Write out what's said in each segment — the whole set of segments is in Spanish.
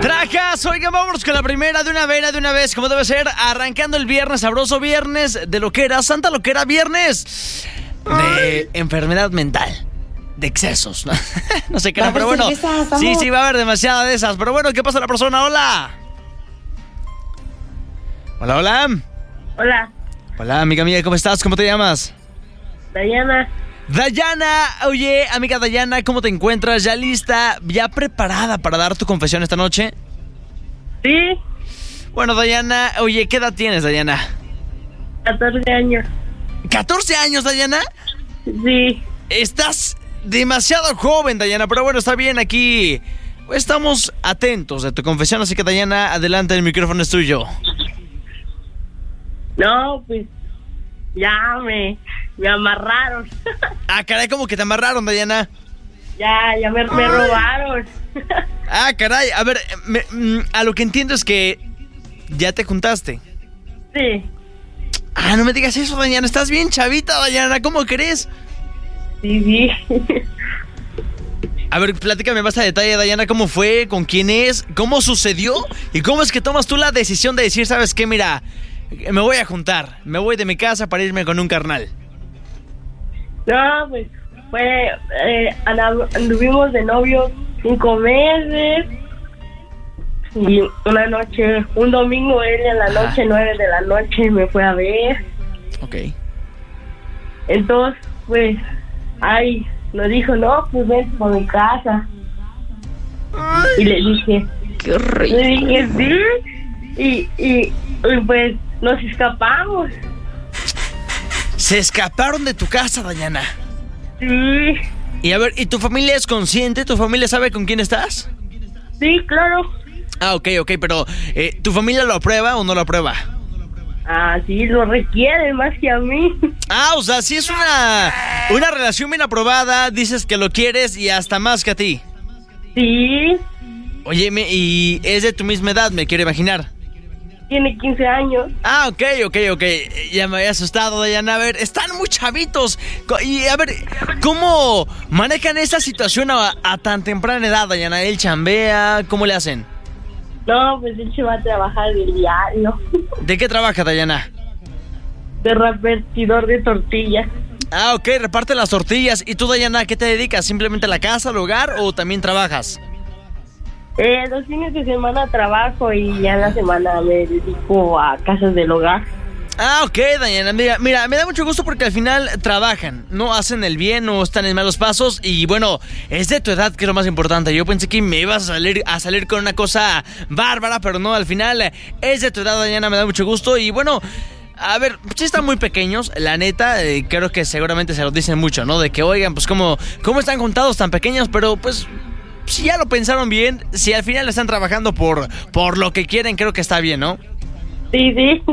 Trajas, oigan, vámonos con la primera de una vez, como debe ser, arrancando el viernes, sabroso viernes de lo que era, santa lo que era viernes de enfermedad mental, de excesos, ¿no? No sé qué era, pero bueno, sí, va a haber demasiada de esas, pero bueno, ¿qué pasa la persona? Hola. Hola, amiga mía, ¿cómo estás? ¿Cómo te llamas? Dayana, oye, amiga Dayana, ¿cómo te encuentras? ¿Ya lista, ya preparada para dar tu confesión esta noche? Sí. Bueno, Dayana, oye, ¿qué edad tienes, Dayana? 14 años. ¿14 años, Dayana? Sí. Estás demasiado joven, Dayana, pero bueno, está bien, aquí estamos atentos de tu confesión, así que, Dayana, adelante, el micrófono es tuyo. No, pues, ya me amarraron. Ah, caray, ¿cómo que te amarraron, Dayana? Ya me robaron. Ah, caray, a ver, a lo que entiendo es que ya te juntaste. Sí. Ah, no me digas eso, Dayana, estás bien chavita, Dayana, ¿cómo crees? Sí. A ver, platícame más a detalle, Dayana, ¿cómo fue? ¿Con quién es? ¿Cómo sucedió? ¿Y cómo es que tomas tú la decisión de decir, sabes qué, mira, me voy a juntar, me voy de mi casa para irme con un carnal? No, pues, anduvimos de novios 5 meses. Y una noche, un domingo, él en la noche, 9 de la noche, me fue a ver. Ok. Entonces, pues, nos dijo, no, pues ven por mi casa. Y le dije, qué rico. Le dije, sí. Y pues, nos escapamos. ¿Se escaparon de tu casa, Dayana? Sí. Y a ver, ¿y tu familia es consciente? ¿Tu familia sabe con quién estás? Sí, claro. Ah, ok, pero ¿tu familia lo aprueba o no lo aprueba? Ah, sí, lo requiere más que a mí. Ah, o sea, sí es una relación bien aprobada, dices que lo quieres y hasta más que a ti. Sí. Oye, y es de tu misma edad, me quiero imaginar. Tiene 15 años. Ah, ok. Ya me había asustado, Dayana. A ver, están muy chavitos. Y a ver, ¿cómo manejan esa situación a tan temprana edad, Dayana? ¿Él chambea? ¿Cómo le hacen? No, pues él se va a trabajar del diario. ¿De qué trabaja, Dayana? De repartidor de tortillas. Ah, ok, reparte las tortillas. ¿Y tú, Dayana, a qué te dedicas? ¿Simplemente a la casa, al hogar o también trabajas? Los fines de semana trabajo y ya en la semana me dedico a casas del hogar. Ah, ok, Dayana, mira, me da mucho gusto porque al final trabajan, no hacen el bien, no están en malos pasos y bueno, es de tu edad que es lo más importante. Yo pensé que me ibas a salir con una cosa bárbara, pero no, al final es de tu edad, Dayana, me da mucho gusto y bueno, a ver, sí están muy pequeños, la neta, creo que seguramente se los dicen mucho, ¿no? De que, oigan, pues cómo están contados tan pequeños, pero pues si ya lo pensaron bien, si al final están trabajando por lo que quieren, creo que está bien, ¿no? Sí.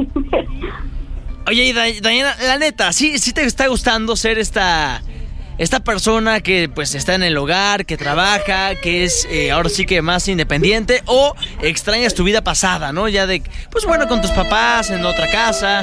Oye, y Dayana, la neta, ¿sí te está gustando ser esta persona que pues está en el hogar, que trabaja, que es ahora sí que más independiente, o extrañas tu vida pasada, ¿no? Ya de, pues bueno, con tus papás, en otra casa?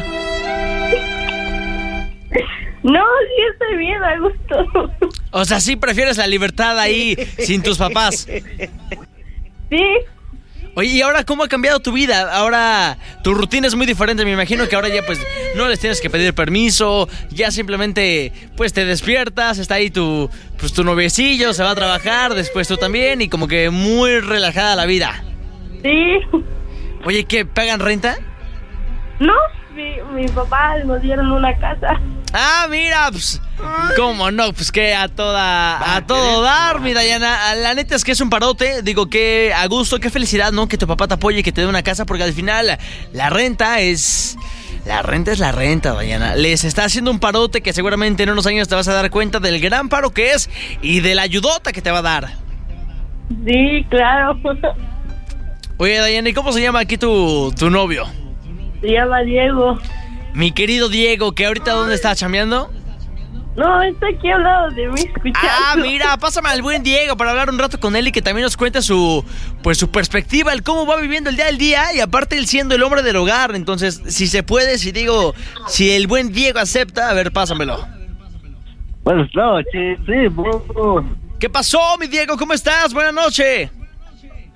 No, sí estoy bien, a gusto. O sea, ¿sí prefieres la libertad ahí, sin tus papás? Sí. Oye, ¿y ahora cómo ha cambiado tu vida? Ahora tu rutina es muy diferente, me imagino que ahora ya pues no les tienes que pedir permiso, ya simplemente pues te despiertas, está ahí tu noviecillo, se va a trabajar, después tú también y como que muy relajada la vida. Sí. Oye, ¿qué, pagan renta? No, mi papá nos dieron una casa. Ah, mira, pues, ¿cómo no? Pues que a todo dar, mi Dayana. La neta es que es un parote, digo que a gusto, qué felicidad, ¿no? Que tu papá te apoye y que te dé una casa, porque al final la renta es la renta, Dayana. Les está haciendo un parote que seguramente en unos años te vas a dar cuenta del gran paro que es y de la ayudota que te va a dar. Sí, claro. Oye, Dayana, ¿y cómo se llama aquí tu novio? Se llama Diego. Mi querido Diego, ¿que ahorita dónde está chambeando? No, está aquí al lado de mí escuchando. Ah, mira, pásame al buen Diego para hablar un rato con él y que también nos cuente su perspectiva, el cómo va viviendo el día del día y aparte él siendo el hombre del hogar. Entonces, si se puede, si el buen Diego acepta, a ver, pásamelo. Buenas noches, sí, bro. ¿Qué pasó, mi Diego? ¿Cómo estás? Buenas noches.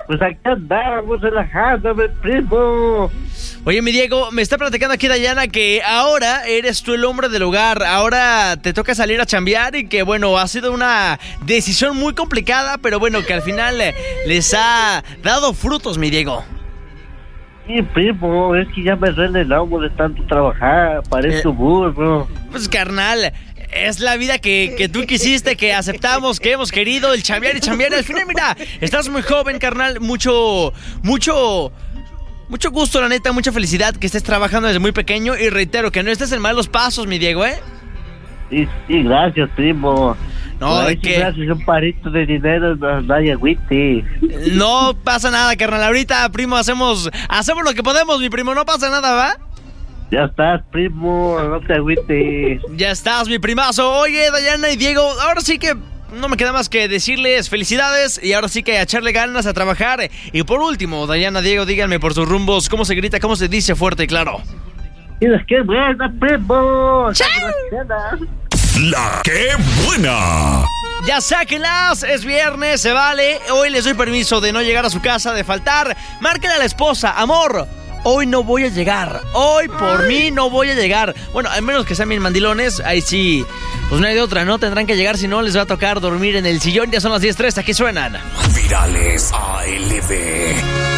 Pues aquí andamos relajándome, primo. Oye, mi Diego, me está platicando aquí Dayana que ahora eres tú el hombre del hogar. Ahora te toca salir a chambear y que, bueno, ha sido una decisión muy complicada, pero bueno, que al final les ha dado frutos, mi Diego. Sí, primo, es que ya me duele el hombro de tanto trabajar, parezco burro. Pues, carnal, es la vida que tú quisiste, que aceptamos, que hemos querido, el chambear y chambear. Al final, mira, estás muy joven, carnal, mucho gusto, la neta, mucha felicidad que estés trabajando desde muy pequeño y reitero que no estés en malos pasos, mi Diego, ¿eh? Sí, gracias, primo. No, ¿de qué? Si me haces un parito de dinero, no hay agüite. No pasa nada, carnal. Ahorita, primo, hacemos lo que podemos, mi primo. No pasa nada, ¿va? Ya estás, primo, no te agüites. Ya estás, mi primazo. Oye, Dayana y Diego, ahora sí que no me queda más que decirles felicidades y ahora sí que a echarle ganas a trabajar. Y por último, Dayana, Diego, díganme por sus rumbos, ¿cómo se grita, cómo se dice fuerte y claro? Mira, qué buena, primo. La que buena. Ya sáquenlas, es viernes, se vale. Hoy les doy permiso de no llegar a su casa, de faltar. Márquenle a la esposa, amor, hoy no voy a llegar. Hoy por mí no voy a llegar. Bueno, al menos que sean bien mandilones, ahí sí, pues no hay de otra, ¿no? Tendrán que llegar, si no les va a tocar dormir en el sillón. Ya son las 10:03, aquí suenan Virales ALB.